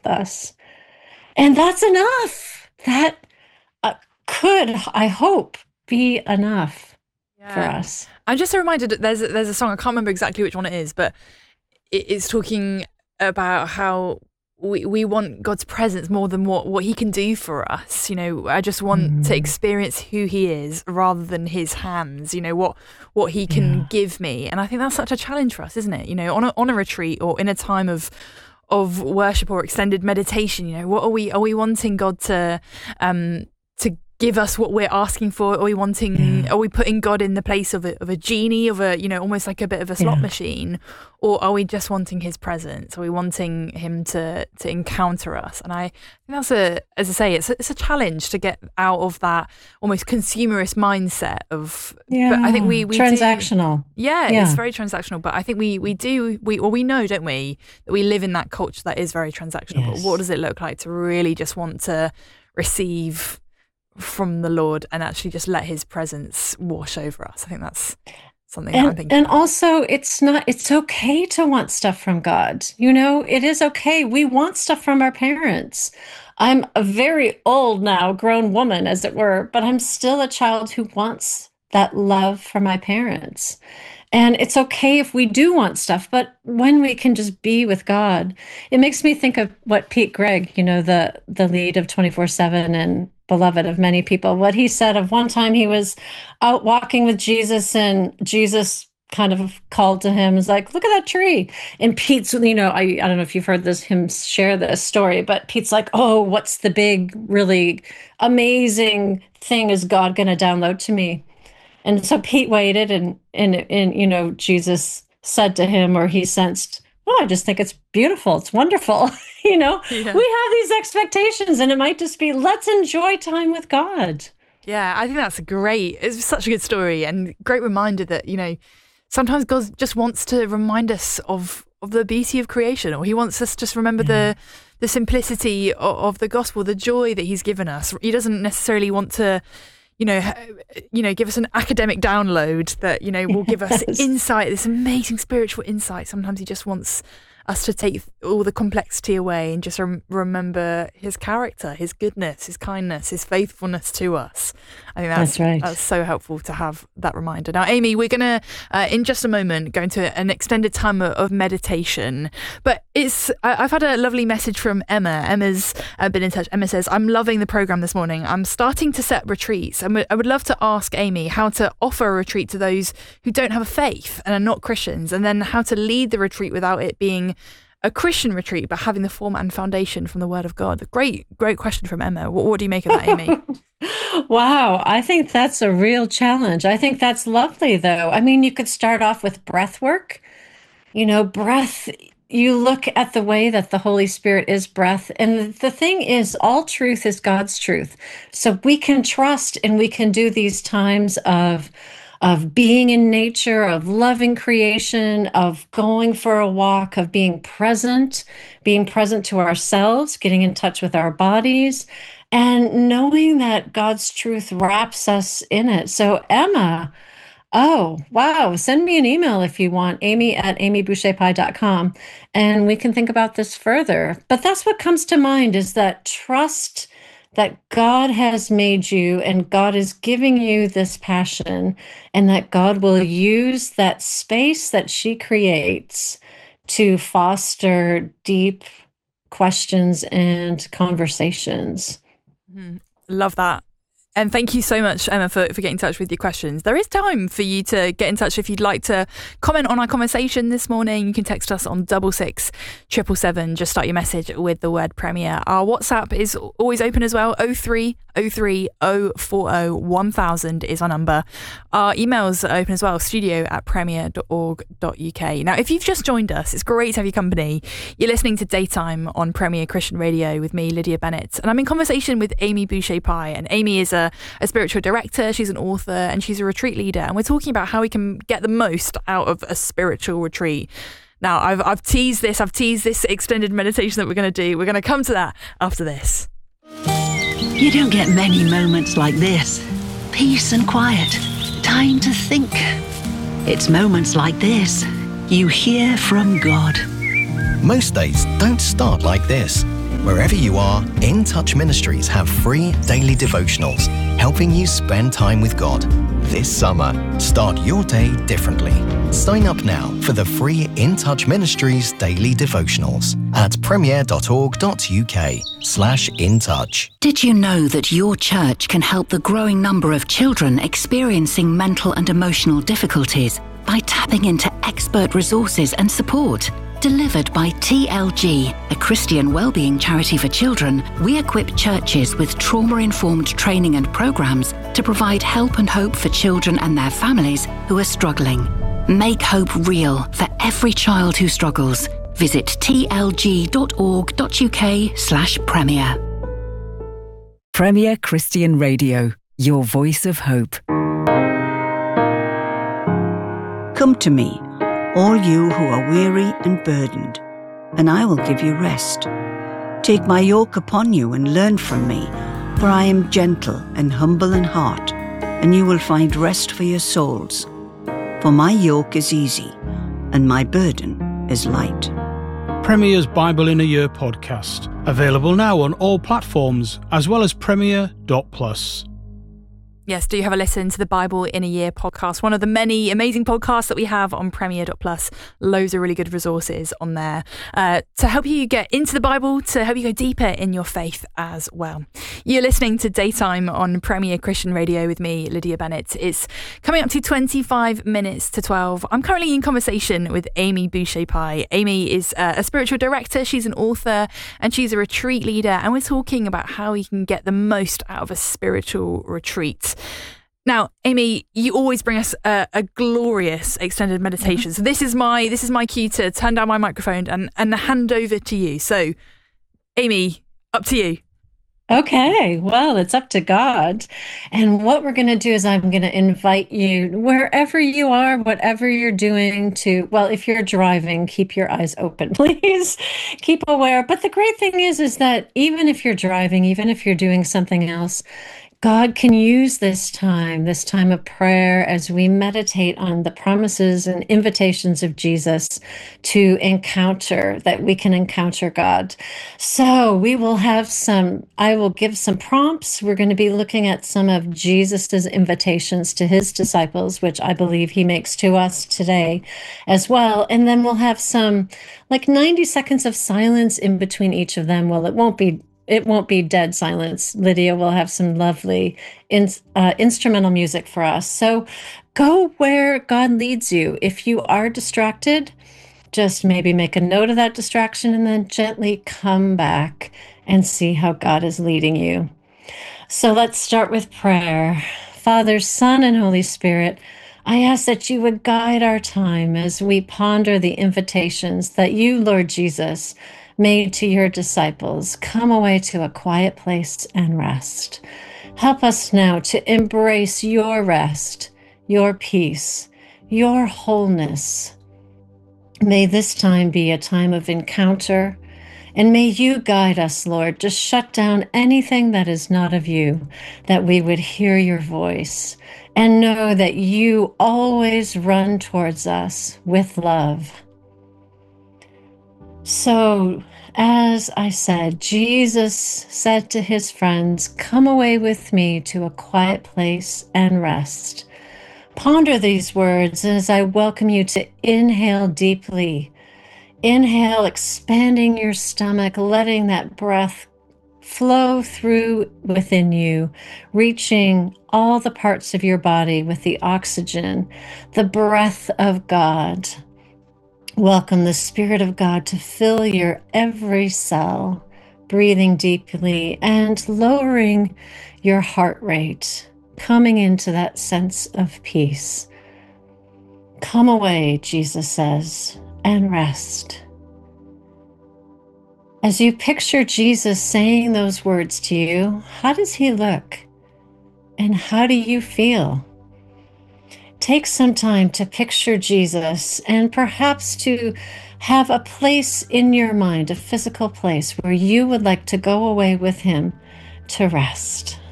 us. And that's enough. That could, I hope, be enough for us. I'm just reminded that there's a song, I can't remember exactly which one it is, but it's talking about how we want God's presence more than what he can do for us. I just want to experience who he is rather than his hands, what he can give me. And I think that's such a challenge for us, isn't it? On a retreat or in a time of worship or extended meditation, what are we wanting God to give us what we're asking for? Are we putting God in the place of a genie, of almost like a bit of a slot machine? Or are we just wanting his presence? Are we wanting him to encounter us? And I think that's as I say, it's a challenge to get out of that almost consumerist mindset of, but I think we transactional. It's very transactional, but I think we know, don't we, that we live in that culture that is very transactional. Yes. But what does it look like to really just want to receive from the Lord and actually just let his presence wash over us? I think that's something that I'm thinking. And also, it's okay to want stuff from God. It is okay. We want stuff from our parents. I'm a very old now, grown woman, as it were, but I'm still a child who wants that love from my parents. And it's okay if we do want stuff, but when we can just be with God, it makes me think of what Pete Greig, the lead of 24/7 and beloved of many people, what he said of one time he was out walking with Jesus and Jesus kind of called to him, is like, look at that tree. And Pete's, I don't know if you've heard him share this story, but Pete's like, oh, what's the big, really amazing thing is God going to download to me? And so Pete waited and Jesus said to him, or he sensed, I just think it's beautiful. It's wonderful. We have these expectations, and it might just be, let's enjoy time with God. Yeah, I think that's it's such a good story and great reminder that, sometimes God just wants to remind us of the beauty of creation, or he wants us to just remember the simplicity of the gospel, the joy that he's given us. He doesn't necessarily want to give us an academic download that, will give us insight, this amazing spiritual insight. Sometimes he just wants us to take all the complexity away and just remember his character, his goodness, his kindness, his faithfulness to us. I think that's right. That's so helpful to have that reminder. Now, Amy, we're going to, in just a moment, go into an extended time of meditation. But I've had a lovely message from Emma. Emma's been in touch. Emma says, I'm loving the programme this morning. I'm starting to set retreats. And I would love to ask Amy how to offer a retreat to those who don't have a faith and are not Christians, and then how to lead the retreat without it being a Christian retreat, but having the form and foundation from the Word of God. Great question from Emma. What do you make of that, Amy? Wow, I think that's a real challenge. I think that's lovely, though. I mean, you could start off with breath work. Breath, you look at the way that the Holy Spirit is breath. And the thing is, all truth is God's truth. So we can trust, and we can do these times of being in nature, of loving creation, of going for a walk, of being present to ourselves, getting in touch with our bodies, and knowing that God's truth wraps us in it. So Emma, oh, wow, send me an email if you want, amy@amyboucherpie.com, and we can think about this further. But that's what comes to mind, is that trust that God has made you and God is giving you this passion, and that God will use that space that she creates to foster deep questions and conversations. Love that. And thank you so much, Emma, for getting in touch with your questions. There is time for you to get in touch if you'd like to comment on our conversation this morning. You can text us on 66777. Just start your message with the word Premier. Our WhatsApp is always open as well. 0303 040 1000 is our number. Our emails are open as well. studio@premier.org.uk. Now, if you've just joined us, it's great to have your company. You're listening to Daytime on Premier Christian Radio with me, Lydia Bennett. And I'm in conversation with Amy Boucher-Pye. And Amy is a spiritual director, she's an author, and she's a retreat leader. And we're talking about how we can get the most out of a spiritual retreat. Now, I've teased this extended meditation that we're going to do. We're going to come to that after this. You don't get many moments like this. Peace and quiet. Time to think. It's moments like this you hear from God. Most days don't start like this. Wherever you are, In Touch Ministries have free daily devotionals, helping you spend time with God. This summer, start your day differently. Sign up now for the free In Touch Ministries daily devotionals at premier.org.uk/intouch. Did you know that your church can help the growing number of children experiencing mental and emotional difficulties by tapping into expert resources and support? Delivered by TLG, a Christian wellbeing charity for children, we equip churches with trauma-informed training and programs to provide help and hope for children and their families who are struggling. Make hope real for every child who struggles. Visit tlg.org.uk/premier. Premier Christian Radio, your voice of hope. Come to me, all you who are weary and burdened, and I will give you rest. Take my yoke upon you and learn from me, for I am gentle and humble in heart, and you will find rest for your souls. For my yoke is easy, and my burden is light. Premier's Bible in a Year podcast, available now on all platforms, as well as premier.plus. Yes, do have a listen to the Bible in a Year podcast, one of the many amazing podcasts that we have on premier.plus. Loads of really good resources on there to help you get into the Bible, to help you go deeper in your faith as well. You're listening to Daytime on Premier Christian Radio with me, Lydia Bennett. It's coming up to 25 minutes to 12. I'm currently in conversation with Amy Boucher-Pye. Amy is a spiritual director, she's an author, and she's a retreat leader. And we're talking about how you can get the most out of a spiritual retreat. Now, Amy, you always bring us a glorious extended meditation. So this is my cue to turn down my microphone and hand over to you. So, Amy, up to you. Okay, well, it's up to God. And what we're going to do is I'm going to invite you, wherever you are, whatever you're doing, well, if you're driving, keep your eyes open, please. Keep aware. But the great thing is that even if you're driving, even if you're doing something else, God can use this time of prayer, as we meditate on the promises and invitations of Jesus that we can encounter God. So I will give some prompts. We're going to be looking at some of Jesus's invitations to his disciples, which I believe he makes to us today as well. And then we'll have some 90 seconds of silence in between each of them. Well, it won't be dead silence. Lydia will have some lovely instrumental music for us. So go where God leads you. If you are distracted, just maybe make a note of that distraction and then gently come back and see how God is leading you. So let's start with prayer. Father, Son, and Holy Spirit, I ask that you would guide our time as we ponder the invitations that you, Lord Jesus, made to your disciples. Come away to a quiet place and rest. Help us now to embrace your rest, your peace, your wholeness. May this time be a time of encounter, and may you guide us, Lord, to shut down anything that is not of you, that we would hear your voice and know that you always run towards us with love. So, as I said, Jesus said to his friends, "Come away with me to a quiet place and rest." Ponder these words as I welcome you to inhale deeply. Inhale, expanding your stomach, letting that breath flow through within you, reaching all the parts of your body with the oxygen, the breath of God. Welcome the Spirit of God to fill your every cell, breathing deeply and lowering your heart rate, coming into that sense of peace. Come away, Jesus says, and rest. As you picture Jesus saying those words to you, how does he look? And how do you feel? Take some time to picture Jesus and perhaps to have a place in your mind, a physical place where you would like to go away with him to rest.